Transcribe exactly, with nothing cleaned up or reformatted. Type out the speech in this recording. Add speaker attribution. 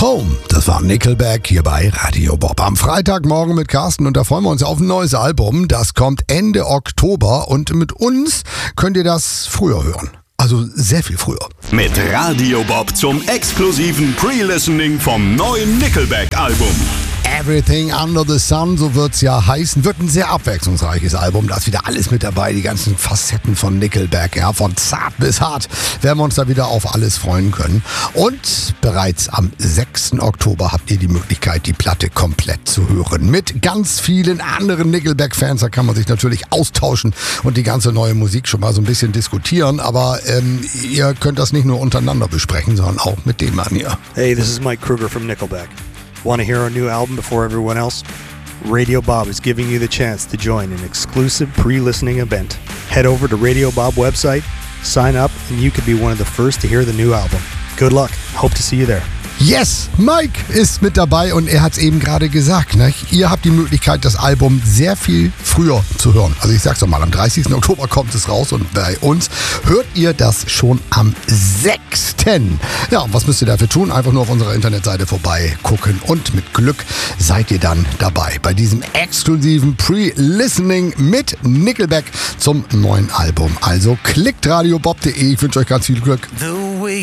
Speaker 1: Home, das war Nickelback hier bei Radio Bob. Am Freitagmorgen mit Carsten und da freuen wir uns auf ein neues Album. Das kommt Ende Oktober und mit uns könnt ihr das früher hören. Also sehr viel früher.
Speaker 2: Mit Radio Bob zum exklusiven Pre-Listening vom neuen Nickelback-Album.
Speaker 1: Everything Under the Sun, so wird's ja heißen, wird ein sehr abwechslungsreiches Album. Da ist wieder alles mit dabei, die ganzen Facetten von Nickelback, ja, von zart bis hart, werden wir uns da wieder auf alles freuen können. Und bereits am sechsten Oktober habt ihr die Möglichkeit, die Platte komplett zu hören. Mit ganz vielen anderen Nickelback-Fans, da kann man sich natürlich austauschen und die ganze neue Musik schon mal so ein bisschen diskutieren. Aber ähm, ihr könnt das nicht nur untereinander besprechen, sondern auch mit dem Mann hier.
Speaker 3: Hey, this is Mike Kruger from Nickelback. Want to hear our new album before everyone else? Radio Bob is giving you the chance to join an exclusive pre-listening event. Head over to Radio Bob website, sign up, and you could be one of the first to hear the new album. Good luck. Hope to see you there.
Speaker 1: Yes, Mike ist mit dabei und er hat es eben gerade gesagt. Ne? Ihr habt die Möglichkeit, das Album sehr viel früher zu hören. Also ich sag's doch mal, am dreißigsten Oktober kommt es raus und bei uns hört ihr das schon am sechsten Ja, und was müsst ihr dafür tun? Einfach nur auf unserer Internetseite vorbei gucken und mit Glück seid ihr dann dabei bei diesem exklusiven Pre-Listening mit Nickelback zum neuen Album. Also klickt radiobob punkt de. Ich wünsche euch ganz viel Glück.
Speaker 4: The